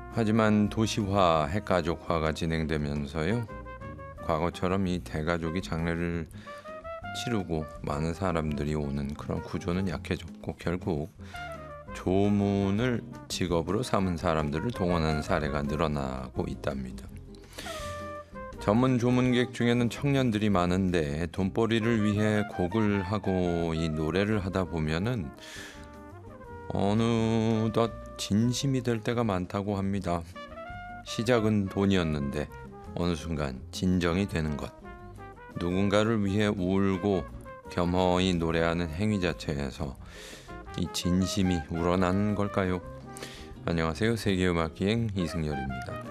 하지만 도시화, 핵가족화가 진행되면서요. 과거처럼 이 대가족이 장례를 치르고 많은 사람들이 오는 그런 구조는 약해졌고 결국 조문을 직업으로 삼은 사람들을 동원하는 사례가 늘어나고 있답니다. 전문 조문객 중에는 청년들이 많은데 돈벌이를 위해 곡을 하고 이 노래를 하다 보면은 어느덧 진심이 될 때가 많다고 합니다. 시작은 돈이었는데 어느 순간 진정이 되는 것. 누군가를 위해 울고 겸허히 노래하는 행위 자체에서 이 진심이 우러나는 걸까요? 안녕하세요. 세계음악기행 이승열입니다.